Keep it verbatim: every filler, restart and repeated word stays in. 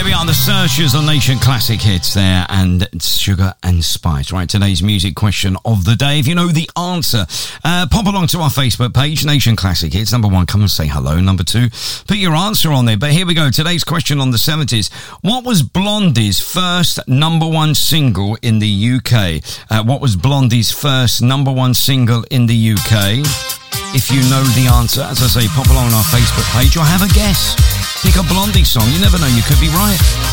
we are, the Searchers on Nation Classic Hits there, and Sugar and Spice. Right, today's music question of the day. If you know the answer, uh, pop along to our Facebook page, Nation Classic Hits. Number one, come and say hello. Number two, put your answer on there. But here we go. Today's question on the seventies. What was Blondie's first number one single in the U K? Uh, what was Blondie's first number one single in the U K? If you know the answer, as I say, pop along on our Facebook page or have a guess. Pick a Blondie song. You never know, you could be right.